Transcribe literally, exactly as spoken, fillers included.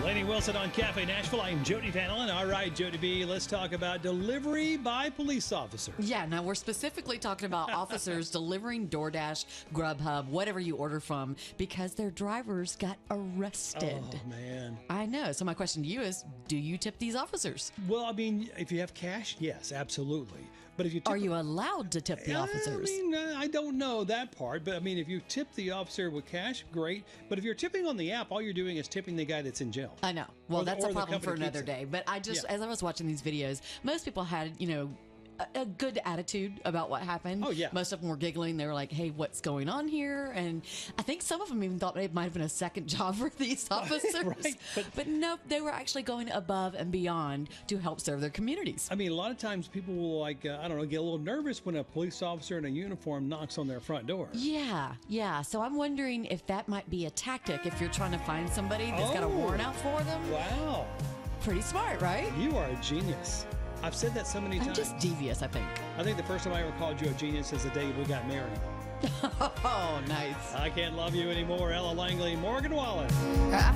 Lainey Wilson on Cafe Nashville. I'm Jody Van Allen. All right, Jody B, let's talk about delivery by police officers. Yeah, now we're specifically talking about officers delivering DoorDash, Grubhub, whatever you order from, because their drivers got arrested. Oh, man. I know. So my question to you is, do you tip these officers? Well, I mean, if you have cash, yes, absolutely. But if you tip Are you allowed to tip the officers? I mean, uh, I don't know that part, but I mean, if you tip the officer with cash, great. But if you're tipping on the app, all you're doing is tipping the guy that's in jail. I know. Well, Or the- that's or a the problem for company another keeps it. day. But I just, Yeah. as I was watching these videos, most people had, you know, a, a good attitude about what happened. Oh, yeah. Most of them were giggling. They were like, hey, what's going on here? And I think some of them even thought it might have been a second job for these officers. Right, But, but- no, they were actually going above and beyond to help serve their communities. I mean, a lot of times people will, like, uh, I don't know, get a little nervous when a police officer in a uniform knocks on their front door. Yeah, yeah. So I'm wondering if that might be a tactic if you're trying to find somebody that's got a Oh. warrant out for them. Wow. Pretty smart, right? You are a genius. I've said that so many I'm times. just devious, I think. I think the first time I ever called you a genius is the day we got married. Oh, nice. I can't love you anymore. Ella Langley, Morgan Wallen. I